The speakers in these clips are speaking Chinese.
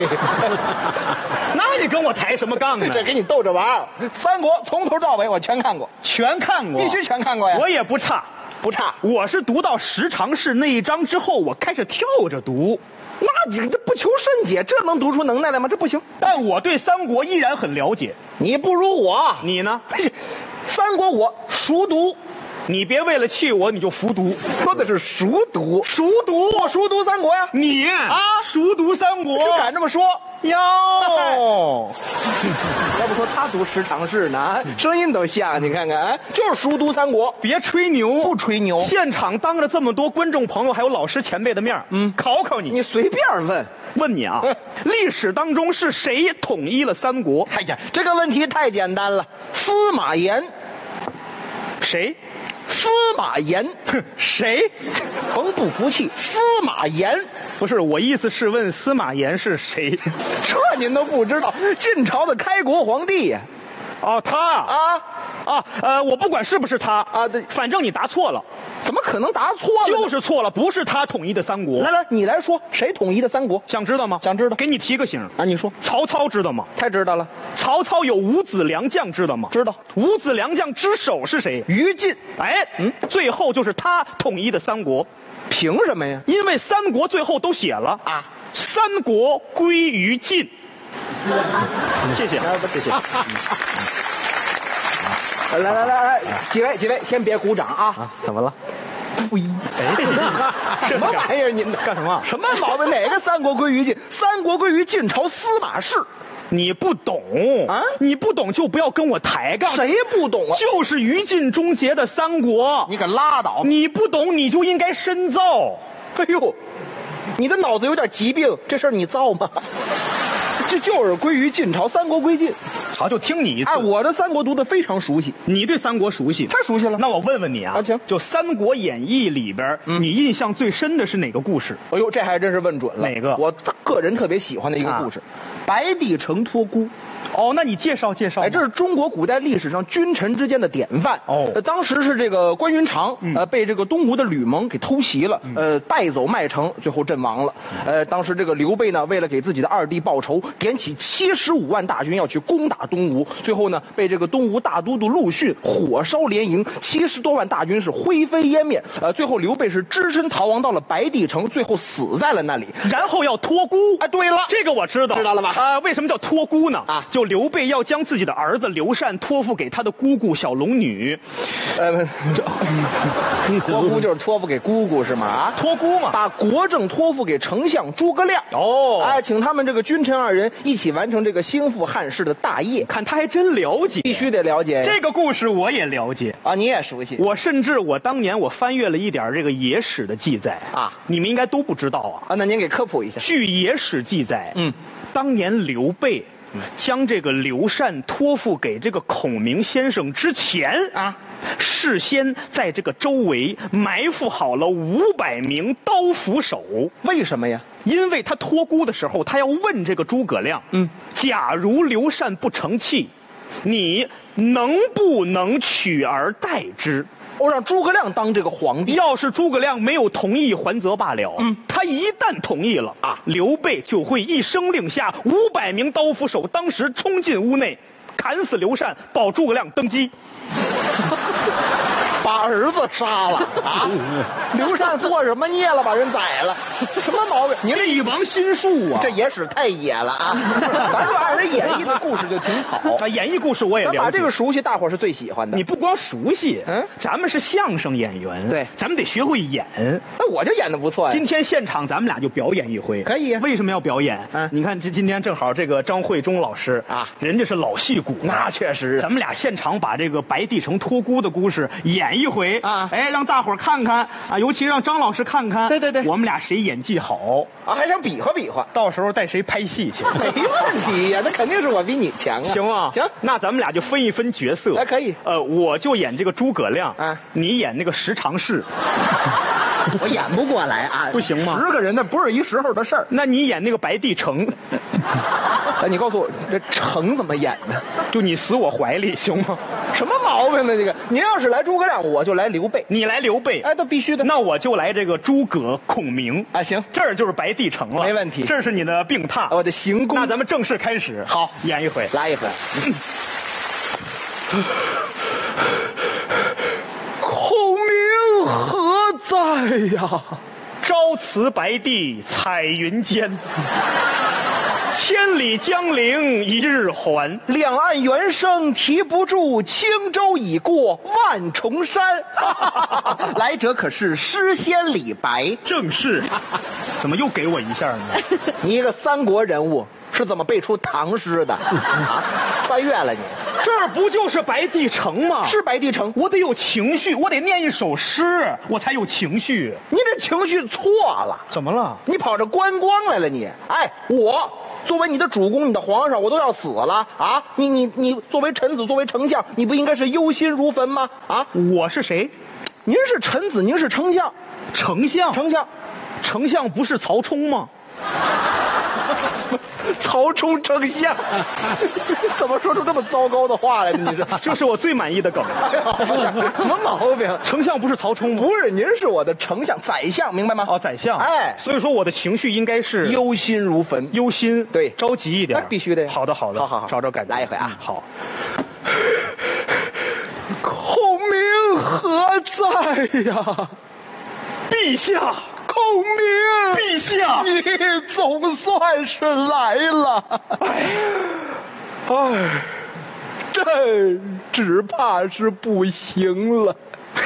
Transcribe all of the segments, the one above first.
那你跟我抬什么杠呢？ 这给你逗着玩儿。三国从头到尾我全看过， 全看过， 必须全看过呀。 我也不差， 不差。 我是读到十常侍那一章之后，我开始跳着读。 那你这不求甚解，这能读出能耐来吗？这不行。 但我对三国依然很了解。 你不如我， 你呢？ 三国我熟读。 你别为了气我你就服毒， 说的是熟读， 熟读， 我熟读三国呀。 你啊，熟读三国， 就敢这么说哟。 要不说他读十常侍呢，声音都像，你看看，就是熟读三国。 别吹牛， 不吹牛。 现场当着这么多观众朋友还有老师前辈的面，考考你， 你随便问。 问你啊，历史当中是谁统一了三国？ 哎呀，这个问题太简单了，司马炎。 谁？ 司马炎。 谁？ 甭不服气，司马炎。 不是，我意思是问司马炎是谁？ 这您都不知道，晋朝的开国皇帝呀。 哦，他我不管是不是他啊，对， 反正你答错了。 怎么可能答错了？ 就是错了，不是他统一的三国。 来，你来说，谁统一的三国？ 想知道吗？ 想知道。 给你提个醒啊，你说。 曹操知道吗？ 太知道了。 曹操有五子良将，知道吗？ 知道。 五子良将之首是谁？ 于禁。 哎，最后就是他统一的三国。 凭什么呀？因为三国最后都写了啊， 三国归于晋。谢谢， 谢谢。来，几位，先别鼓掌啊！ 怎么了？ 什么玩意儿？您干什么？ 什么毛病？哪个三国归于晋？三国归于晋朝司马氏。 你不懂啊！你不懂就不要跟我抬杠。 谁不懂啊？ 就是于禁终结的三国。 你可拉倒！ 你不懂你就应该深造。 哎呦，你的脑子有点疾病，这事儿你造吗？这就是归于晋朝，三国归晋。 好，就听你一次。 哎，我的三国读得非常熟悉。 你对三国熟悉？ 太熟悉了。 那我问问你啊， 行， 就《三国演义》里边，你印象最深的是哪个故事？ 哎呦，这还真是问准了。 哪个？ 我个人特别喜欢的一个故事，白帝城托孤。 哦，那你介绍。 哎，这是中国古代历史上君臣之间的典范。哦，当时是这个关云长，被这个东吴的吕蒙给偷袭了，败走麦城，最后阵亡了。当时这个刘备呢，为了给自己的二弟报仇，点起75万大军要去攻打东吴，最后呢，被这个东吴大都督陆逊火烧连营，70多万大军是灰飞烟灭。最后刘备是只身逃亡到了白帝城，最后死在了那里。 然后要托孤。 哎，对了， 这个我知道， 知道了吧？ 为什么叫托孤呢？ 啊， 就刘备要将自己的儿子刘禅托付给他的姑姑小龙女。 托孤就是托付给姑姑是吗？啊， 托孤嘛， 把国政托付给丞相诸葛亮。 哦， 哎，请他们这个君臣二人一起完成这个兴复汉室的大业。 看他还真了解， 必须得了解。 这个故事我也了解啊，你也熟悉。 我甚至当年我翻阅了一点这个野史的记载啊， 你们应该都不知道啊。 那您给科普一下。 据野史记载，当年刘备将这个刘禅托付给这个孔明先生之前啊，事先在这个周围埋伏好了500名刀斧手。 为什么呀？ 因为他托孤的时候，他要问这个诸葛亮，假如刘禅不成器，你能不能取而代之？ 让诸葛亮当这个皇帝。 要是诸葛亮没有同意，还则罢了。他一旦同意了啊，刘备就会一声令下，500名刀斧手当时冲进屋内，砍死刘禅，保诸葛亮登基。 把儿子杀了啊！刘禅做什么孽了？把人宰了，什么毛病？您帝王心术啊！ 这野史太野了啊！咱就按人演绎的故事就挺好啊。演绎故事我也了解， 把这个熟悉，大伙是最喜欢的。 你不光熟悉，咱们是相声演员， 对， 咱们得学会演。 那我就演得不错呀。 今天现场咱们俩就表演一回， 可以。 为什么要表演？你看今天正好这个张惠忠老师啊，人家是老戏骨， 那确实。 咱们俩现场把这个白帝城托孤的故事演一回啊， 哎，让大伙儿看看啊，尤其让张老师看看。 对， 我们俩谁演技好啊？还想比划比划， 到时候带谁拍戏去？ 没问题呀，那肯定是我比你强啊。 行吗？ 行， 那咱们俩就分一分角色。 可以。 我就演这个诸葛亮啊， 你演那个十常侍。 我演不过来啊， 不行吗？ 10个人那不是一时候的事儿。 那你演那个白帝城。 哎，你告诉我这成怎么演的？ 就你死我怀里行吗？ 什么毛病呢？这个，您要是来诸葛亮，我就来刘备。 你来刘备， 哎，那必须的。 那我就来这个诸葛孔明。 哎，行， 这儿就是白帝城了， 没问题。 这是你的病榻， 我的行宫。 那咱们正式开始。 好， 演一回， 来一回。孔明何在呀？ 朝辞白帝彩云间。千里江陵一日还， 两岸猿声啼不住，轻舟已过万重山。来者可是诗仙李白。 正是。怎么又给我一下呢？ 你一个三国人物是怎么背出唐诗的？啊，穿越了你。 这不就是白帝城吗？ 是白帝城， 我得有情绪，我得念一首诗，我才有情绪。 你这情绪错了。 怎么了？ 你跑这观光来了你？哎，我作为你的主公，你的皇上，我都要死了啊！你作为臣子，作为丞相，你不应该是忧心如焚吗？啊， 我是谁？ 您是臣子，您是丞相。 丞相？ 丞相不是曹冲吗？ 曹冲丞相，怎么说出这么糟糕的话来呢？你这是我最满意的梗。 什么毛病？ 丞相不是曹冲吗？ 不是，您是我的丞相，宰相，明白吗？ 哦，宰相。 哎， 所以说我的情绪应该是忧心如焚， 忧心， 对， 着急一点， 那必须的。 好的， 好， 找找感觉。 来一回啊！ 好。 孔明何在呀？ 陛下。 孔明， 陛下， 你总算是来了。哎，这只怕是不行了。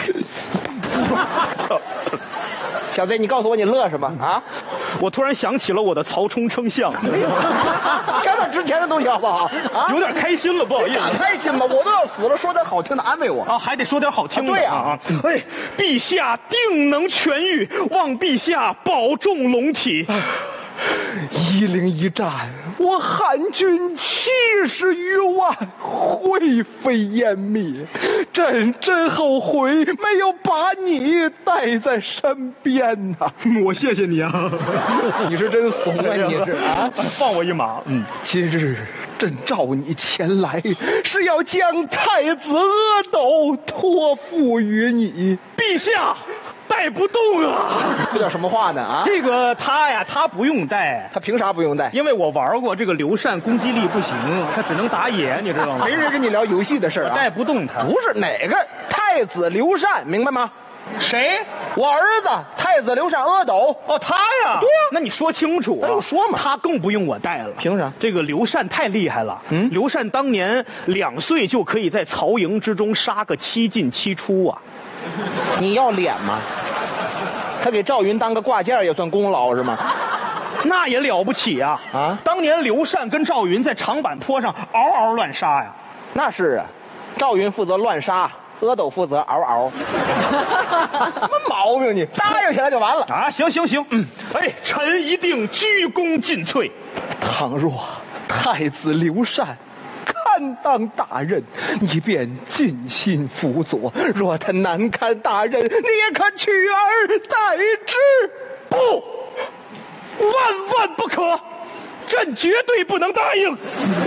小子，你告诉我你乐什么啊？ 我突然想起了我的曹冲称象， 想想之前的东西好不好？啊， 有点开心了，不好意思。 开心吧，我都要死了，说点好听的安慰我啊，还得说点好听的。 对啊， 哎，陛下定能痊愈，望陛下保重龙体。 101一战，我汉军70余万灰飞烟灭，真后悔没有把你带在身边呐！ 我谢谢你啊， 你是真怂啊，你是啊， 放我一马。 今日朕召你前来，是要将太子阿斗托付于你， 陛下。带不动啊！ 这叫什么话呢？啊， 这个他不用带， 他凭啥不用带？ 因为我玩过这个刘禅，攻击力不行，他只能打野，你知道吗？ 没人跟你聊游戏的事啊， 带不动他。 不是哪个太子刘禅，明白吗？ 谁？ 我儿子太子刘禅阿斗。 哦，他呀。 对呀， 那你说清楚啊！ 我说嘛， 他更不用我带了。 凭啥？ 这个刘禅太厉害了。刘禅当年2岁就可以在曹营之中杀个7进7出啊！ 你要脸吗？他给赵云当个挂件也算功劳是吗？ 那也了不起啊！啊，当年刘禅跟赵云在长坂坡上嗷嗷乱杀呀。 那是啊，赵云负责乱杀，阿斗负责嗷嗷。什么毛病你？答应起来就完了啊！行，哎，臣一定鞠躬尽瘁。 倘若太子刘禅堪当大任，你便尽心辅佐；若他难堪大任，你也可取而代之。 不，万万不可！朕绝对不能答应。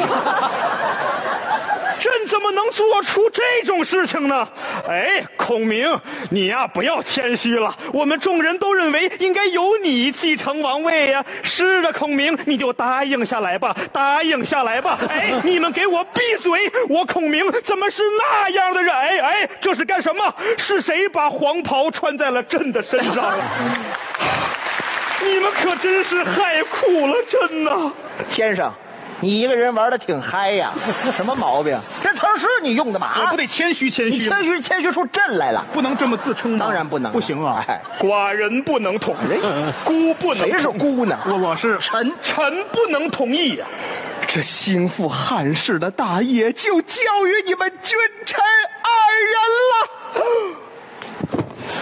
朕怎么能做出这种事情呢？哎，孔明，你呀不要谦虚了。我们众人都认为应该由你继承王位呀。是的，孔明，你就答应下来吧，答应下来吧。哎，你们给我闭嘴！我孔明怎么是那样的人？哎，这是干什么？是谁把黄袍穿在了朕的身上了？你们可真是害苦了朕呐， 先生。你一个人玩的挺嗨呀，什么毛病？这词儿是你用的吗？ 我不得谦虚谦虚？ 你谦虚出朕来了， 不能这么自称吗？ 当然不能， 不行啊！寡人不能同意，孤不能。 谁是孤呢？ 我是臣不能同意呀。 这兴复汉室的大业就交于你们君臣2人了。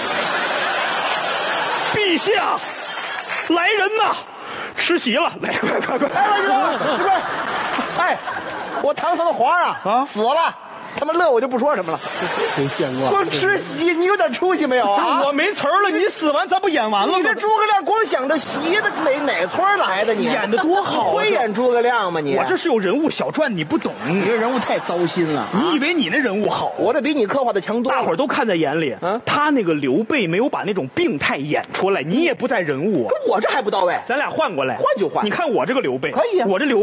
陛下，来人呐！吃席了，来，快！ 来，哎，我堂堂的皇上死了， 他们乐我就不说什么了。 没见过。 光吃席，你有点出息没有啊？ 我没词儿了，你死完咱不演完了吗？ 你这诸葛亮光想着席的，哪村来的你？ 演的多好啊！ 会演诸葛亮吗你？ 我这是有人物小传，你不懂。 你这人物太糟心了。 你以为你那人物好？ 我这比你刻画的强多了。 大伙儿都看在眼里。他那个刘备没有把那种病态演出来，你也不在人物。 我这还不到位， 咱俩换过来， 换就换。 你看我这个刘备， 可以啊， 我这刘。